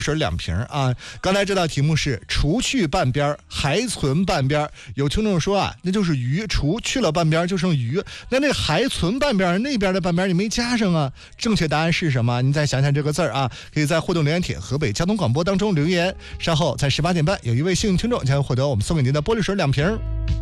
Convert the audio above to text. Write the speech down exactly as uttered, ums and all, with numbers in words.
水两瓶啊。刚才这道题目是除去半边还存半边，有听众说啊，那就是鱼，除去了半边就剩鱼，那那还存半边那边的半边你没加上啊。正确答案是什么？您再想想这个字儿啊，可以在互动留言帖河北交通广播当中留言，稍后在十八点半有一位幸运听众将会获得我们送给您的玻璃水两瓶。